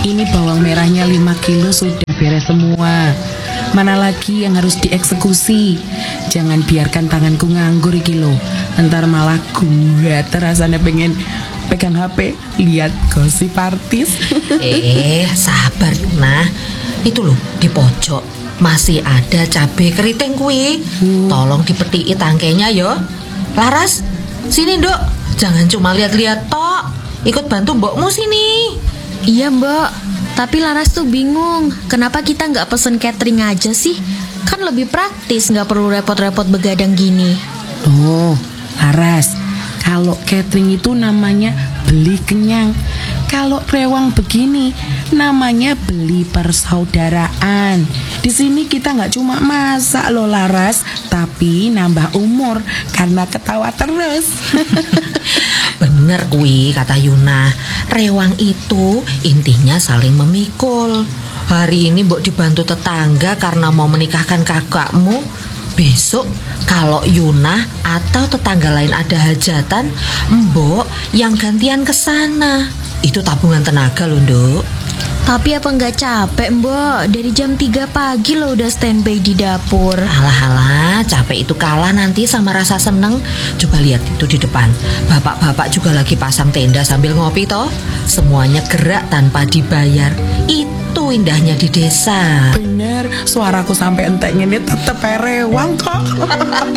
Ini bawang merahnya 5 kilo sudah beres semua. Mana lagi yang harus dieksekusi? Jangan biarkan tanganku nganggur iki lo. Ntar malah gue terasanya pengen pegang HP, lihat gosip artis. Sabar Yuna. Itu loh di pojok masih ada cabai keriting kuwi. Tolong dipetiki tangkainya yo. Laras, sini Nduk. Jangan cuma lihat-lihat tok. Ikut bantu mbokmu sini. Iya Mbak, tapi Laras tuh bingung. Kenapa kita nggak pesen catering aja sih? Kan lebih praktis, nggak perlu repot-repot begadang gini. Oh, Laras, kalau catering itu namanya beli kenyang. Kalau rewang begini namanya beli persaudaraan. Di sini kita nggak cuma masak loh Laras, tapi nambah umur karena ketawa terus. Bener kuwi kata Yuna. Rewang itu intinya saling memikul. Hari ini mbok dibantu tetangga karena mau menikahkan kakakmu. Besok kalau Yuna atau tetangga lain ada hajatan, mbok yang gantian ke sana. Itu tabungan tenaga loh, Nduk. Tapi apa nggak capek Mbak? Dari jam 3 pagi lo udah standby di dapur. Alah, capek itu kalah nanti sama rasa seneng. Coba lihat itu di depan. Bapak-bapak juga lagi pasang tenda sambil ngopi toh. Semuanya gerak tanpa dibayar. Itu indahnya di desa. Bener, suaraku sampai entek ini tetep rewang kok.